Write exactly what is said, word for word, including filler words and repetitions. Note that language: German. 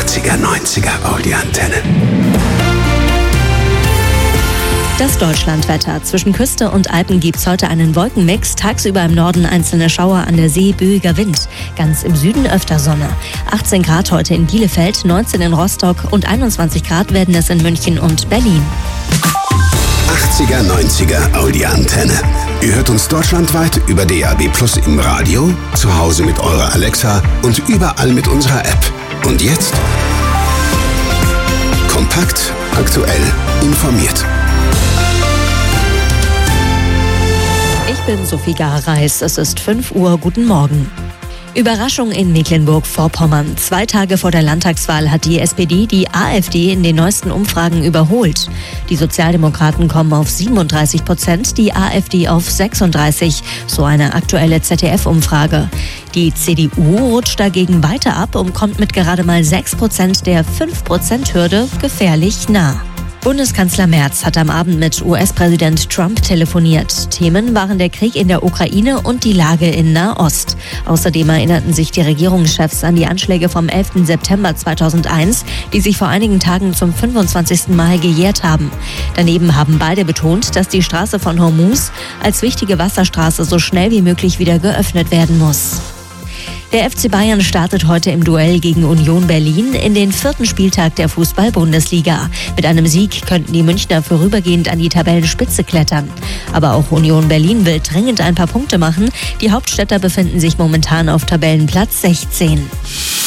achtziger, neunziger Audi-Antenne. Das Deutschlandwetter. Zwischen Küste und Alpen gibt's heute einen Wolkenmix. Tagsüber im Norden einzelne Schauer, an der See böiger Wind. Ganz im Süden öfter Sonne. achtzehn Grad heute in Bielefeld, neunzehn in Rostock und einundzwanzig Grad werden es in München und Berlin. achtziger, neunziger Audi-Antenne. Ihr hört uns deutschlandweit über D A B Plus im Radio, zu Hause mit eurer Alexa und überall mit unserer App. Und jetzt? Kompakt, aktuell, informiert. Ich bin Sophie Gareis. Es ist fünf Uhr. Guten Morgen. Überraschung in Mecklenburg-Vorpommern. Zwei Tage vor der Landtagswahl hat die S P D die AfD in den neuesten Umfragen überholt. Die Sozialdemokraten kommen auf siebenunddreißig Prozent, die AfD auf sechsunddreißig, so eine aktuelle Z D F-Umfrage. Die C D U rutscht dagegen weiter ab und kommt mit gerade mal sechs Prozent der fünf Prozent Hürde gefährlich nah. Bundeskanzler Merz hat am Abend mit U S-Präsident Trump telefoniert. Themen waren der Krieg in der Ukraine und die Lage in Nahost. Außerdem erinnerten sich die Regierungschefs an die Anschläge vom elften September zweitausendeins, die sich vor einigen Tagen zum fünfundzwanzigsten Mal gejährt haben. Daneben haben beide betont, dass die Straße von Hormuz als wichtige Wasserstraße so schnell wie möglich wieder geöffnet werden muss. Der F C Bayern startet heute im Duell gegen Union Berlin in den vierten Spieltag der Fußball-Bundesliga. Mit einem Sieg könnten die Münchner vorübergehend an die Tabellenspitze klettern. Aber auch Union Berlin will dringend ein paar Punkte machen. Die Hauptstädter befinden sich momentan auf Tabellenplatz sechzehn.